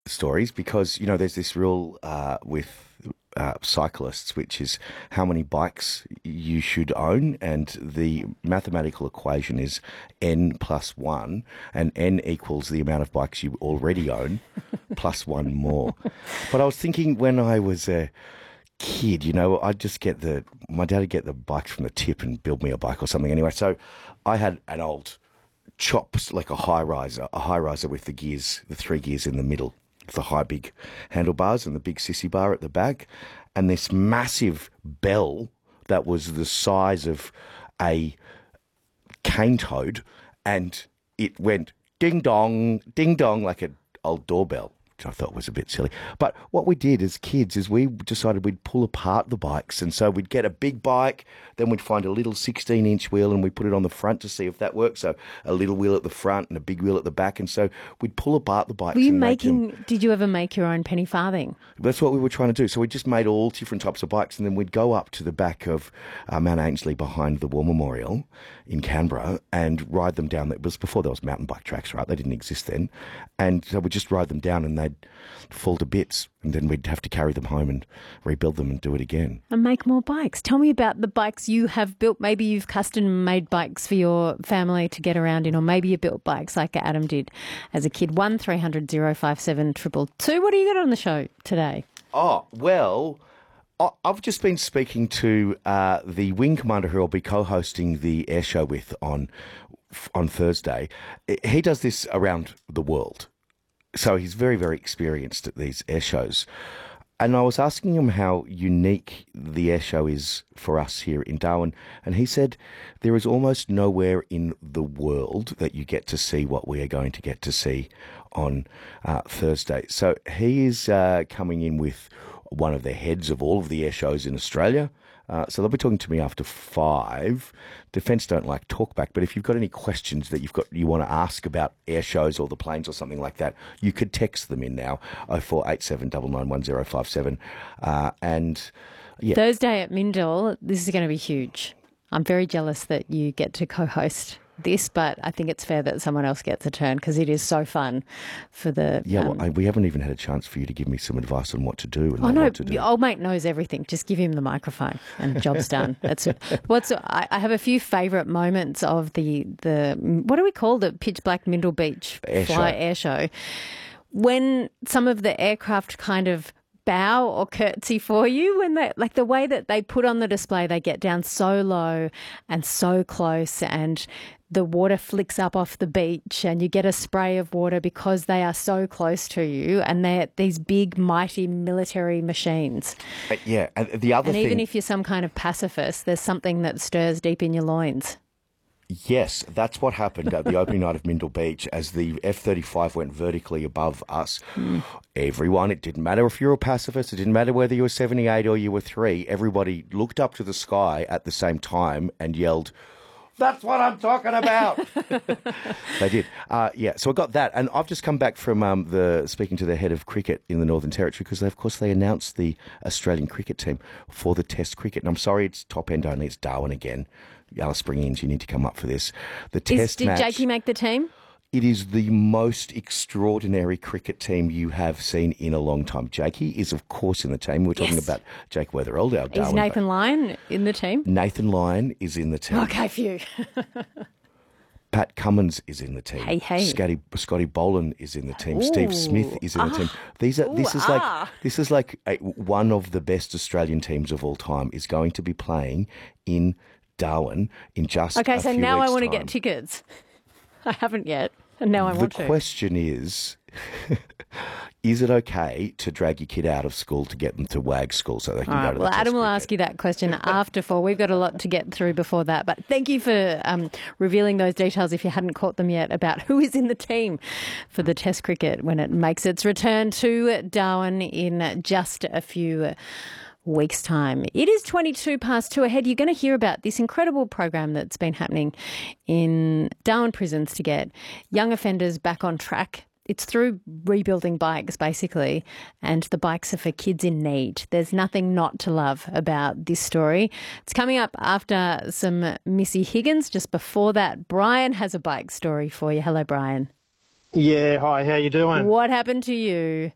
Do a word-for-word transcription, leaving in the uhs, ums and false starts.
stories because, you know, there's this rule uh, with uh, cyclists, which is how many bikes you should own. And the mathematical equation is N plus one, and N equals the amount of bikes you already own plus one more. But I was thinking when I was a kid, you know, I'd just get the, my dad would get the bikes from the tip and build me a bike or something anyway. So I had an old chops, like a high riser, a high riser with the gears, the three gears in the middle, the high big handlebars and the big sissy bar at the back, and this massive bell that was the size of a cane toad, and it went ding dong, ding dong like an old doorbell, which I thought was a bit silly. But what we did as kids is we decided we'd pull apart the bikes. And so we'd get a big bike, then we'd find a little sixteen-inch wheel and we'd put it on the front to see if that worked. So a little wheel at the front and a big wheel at the back. And so we'd pull apart the bikes. Were you and make them- making, did you ever make your own penny farthing? That's what we were trying to do. So we just made all different types of bikes, and then we'd go up to the back of uh, Mount Ainslie behind the War Memorial in Canberra and ride them down. It was before there was mountain bike tracks, right? They didn't exist then. And so we'd just ride them down and they'd fall to bits, and then we'd have to carry them home and rebuild them and do it again. And make more bikes. Tell me about the bikes you have built. Maybe you've custom made bikes for your family to get around in, or maybe you built bikes like Adam did as a kid. one three hundred oh five seven two two two. What do you got on the show today? Oh, well, I- I've just been speaking to uh, the wing commander who I'll be co-hosting the air show with on on Thursday. He does this around the world. So he's very, very experienced at these air shows. And I was asking him how unique the air show is for us here in Darwin. And he said there is almost nowhere in the world that you get to see what we are going to get to see on uh, Thursday. So he is uh, coming in with one of the heads of all of the air shows in Australia. Uh, so they'll be talking to me after five. Defence don't like talkback, but if you've got any questions that you've got you want to ask about air shows or the planes or something like that, you could text them in now, oh four eight seven nine nine one oh five seven. Uh, and yeah. Thursday at Mindil, this is going to be huge. I'm very jealous that you get to co-host this, but I think it's fair that someone else gets a turn because it is so fun for the... Yeah, um, well, I, we haven't even had a chance for you to give me some advice on what to do and Oh not no, what to do. old mate knows everything. Just give him the microphone and the job's done. That's what's. I, I have a few favourite moments of the the what do we call the Pitch Black Mindle Beach Air fly show. air show when some of the aircraft kind of bow or curtsy for you when they like the way that they put on the display. They get down so low and so close, and the water flicks up off the beach and you get a spray of water because they are so close to you, and they're these big, mighty military machines. Uh, yeah, and the other And thing... even if you're some kind of pacifist, there's something that stirs deep in your loins. Yes, that's what happened at the opening night of Mindle Beach as the F thirty-five went vertically above us. Mm. Everyone, it didn't matter if you were a pacifist, it didn't matter whether you were seventy-eight or you were three, everybody looked up to the sky at the same time and yelled, "That's what I'm talking about." They did. Uh, yeah, so I got that. And I've just come back from um, the speaking to the head of cricket in the Northern Territory because, they, of course, they announced the Australian cricket team for the Test cricket. And I'm sorry, it's top end only. It's Darwin again. Alice Spring-Innes, you need to come up for this. The Is, Test did match... Jakey make the team? It is the most extraordinary cricket team you have seen in a long time. Jakey is, of course, in the team. We're talking Yes. about Jake Weatherald, our Is Darwin. Nathan Lyon in the team? Nathan Lyon is in the team. Okay, phew. Pat Cummins is in the team. Hey, hey. Scotty, Scotty Boland is in the team. Ooh, Steve Smith is in the ah, team. These are. This ooh, is ah. like. This is like a, one of the best Australian teams of all time is going to be playing in Darwin in just. Okay, a so few now I weeks' want to time. get tickets. I haven't yet, and now I The want to. question is. Is it okay to drag your kid out of school to get them to WAG school so they can All go right, to the well, Test Adam will cricket? ask you that question after four. We've got a lot to get through before that. But thank you for um, revealing those details if you hadn't caught them yet about who is in the team for the Test cricket when it makes its return to Darwin in just a few weeks' time. It is twenty-two past two ahead. You're going to hear about this incredible program that's been happening in Darwin prisons to get young offenders back on track. It's through rebuilding bikes, basically, and the bikes are for kids in need. There's nothing not to love about this story. It's coming up after some Missy Higgins. Just before that, Brian has a bike story for you. Hello, Brian. Yeah, hi, how you doing? What happened to you?